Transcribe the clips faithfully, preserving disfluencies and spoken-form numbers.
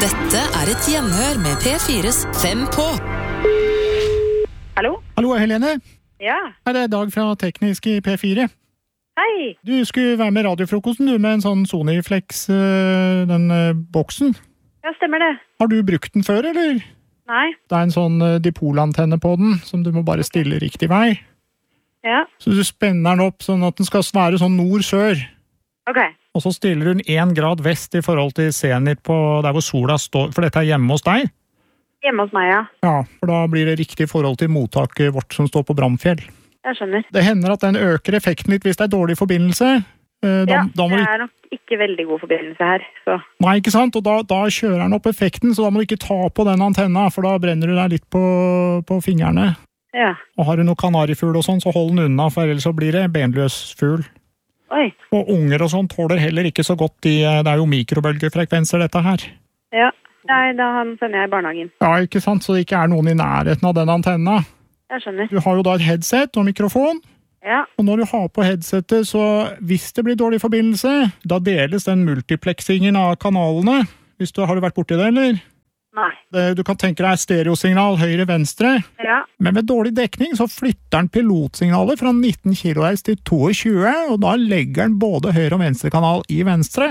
Dette er et gjenhør med P fires Fem på. Hallo? Hallo, Helene. Ja. Her er Dag fra Teknisk i P fire. Hei. Du skulle være med radiofrokosten, du, med en sånn Soniflex, øh, den øh, boksen. Ja, stemmer det. Har du brukt den før, eller? Nei. Det er en sånn øh, dipolantenne på den, som du må bare stille riktig vei. Ja. Så du spenner den opp sånn at den skal svære sånn nord-sør. Ok. Og så stiller hun en grad vest i forhold til zenit på der hvor sola står, for dette er hjemme hos deg. Hjemme hos meg, ja. Ja, for da blir det riktig forhold til mottaket vårt som står på Bramfjell. Jeg skjønner. Det hender at den øker effekten litt hvis det er dårlig forbindelse. Da, ja, da må det du... er nok ikke veldig god forbindelse her, så... Nei, ikke sant? Og da, da kjører den opp effekten, så da må du ikke ta på den antenna, for da brenner du deg litt på, på fingrene. Ja. Og har du noe kanarifugl og sånn, så hold den unna, for ellers så blir det benløs fugl. Oi. Og unger og sånn tåler heller ikke så godt de, det er jo mikrobølgefrekvenser dette her. Ja, Nei, da sender jeg i barnehagen. Ja, ikke sant? Så det ikke er noen i nærheten av den antenna. Jeg skjønner. Du har jo da et headset og mikrofon. Ja. Og når du har på headsetet, så hvis det blir dårlig forbindelse, da deles den multiplexingen av kanalene. Hvis du, har du vært borti det, eller? Nei. Det, du kan tenke deg stereosignal høyre-venstre. Ja. Men med dårlig dekning så flytter den pilotsignalet fra nitten kilohertz til tjueto, og da legger den både høyre- og venstre kanal i venstre.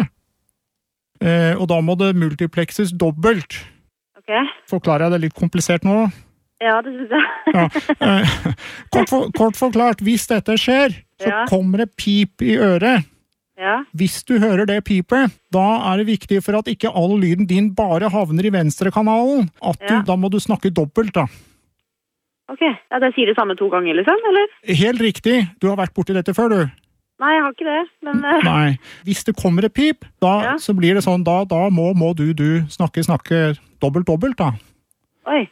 Eh, og da må det multiplexes dobbelt. Ok. Forklarer jeg det litt komplisert nå? Ja, det synes jeg. Ja. Eh, kort, for, kort forklart, hvis dette skjer, så Ja. kommer det pip i øret. Ja. Hvis du hører det pipet, da er det viktig for at ikke all lyden din bare havner i venstre kanalen, at du, Ja. da må du snakke dobbelt da. Ok. Ja, det sier det samme to ganger, liksom, eller? Helt riktig, du har vært borti dette før, du. Nei, jeg har ikke det, men... Uh... Nei, hvis det kommer et pip, da Ja. så blir det sånn, da, da må, må du, du snakke, snakke dobbelt, dobbelt da. Oi.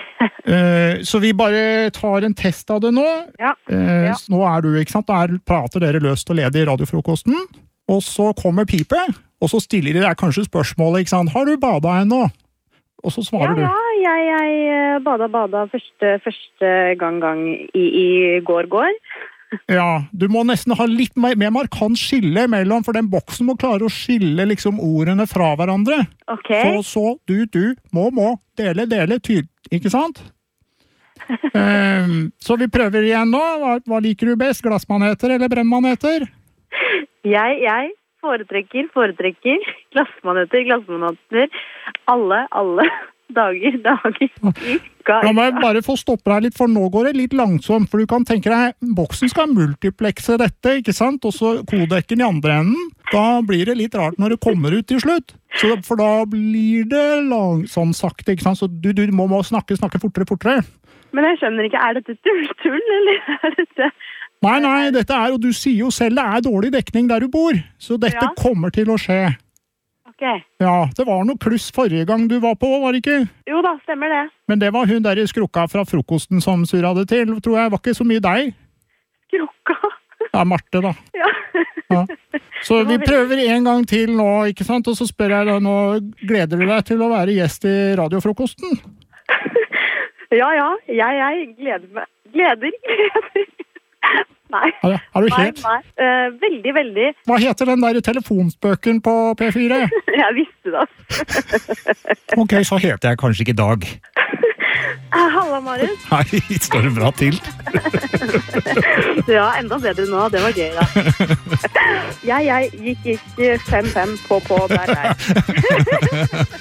Eh, så vi bare tar en test av det nå. Ja. Eh, Ja. så Nå er du, ikke sant, da er, prater dere løst og ledig i radiofrokosten, og så kommer pipet, og så stiller de deg kanskje spørsmålet, ikke sant, har du badet ennå? Og så Ja, svarer ja, jeg, jeg eh, bada, bada første, første gang, gang i, i går, går. du. Ja, du må nesten ha litt mer, mer markant skille mellom, for den boksen må klare å skille liksom ordene fra hverandre. Ok. Så, så, du, du, må, må, dele, dele, tyd, ikke sant? um, så vi prøver igjen nå. Hva, hva liker du best? Glassmaneter eller brennmaneter? Jeg, jeg foretrekker, foretrekker glassmaneter, glassmaneter, alle, alle dager, dager, i uka, La meg uka. bare få stoppe deg litt, for nå går det litt langsomt, for du kan tenke deg, boksen skal multiplexe dette, ikke sant? Og så kodekken i andre enden, da blir det litt rart når det kommer ut til slutt. Så, for da blir det lang, sånn sakte, ikke sant? Så du, du må, må snakke, snakke fortere, fortere. Men jeg skjønner ikke, er dette tull, tull, eller er dette... Nei, nei, dette er, og du sier jo selv det er dårlig dekning der du bor, så dette Ja. kommer til å skje. Ok. Ja, det var noe kluss forrige gang du var på, var det ikke? Jo da, stemmer det. Men det var hun der i skrukka fra frokosten som surra det til, tror jeg, var ikke så mye deg. Krukka. Ja, Marte da. Ja. Ja. Så Det var vi veldig- prøver en gang til nå, ikke sant? Og så spør jeg deg nå, gleder du deg til å være gjest i radiofrokosten? Ja, ja, jeg, jeg gleder meg. Gleder, gleder. Nei. Er, er du Nei, helt? nei. Eh, veldig, veldig. Hva heter den der telefonspøken på P fire? Jeg visste det. Ok, så heter jeg kanskje ikke Dag. Eh, Halla, Marius. Nei, står det bra til? Ja, enda bedre nå. Det var gøy, da. Jeg, jeg gikk, gikk fem fem på, på der, der.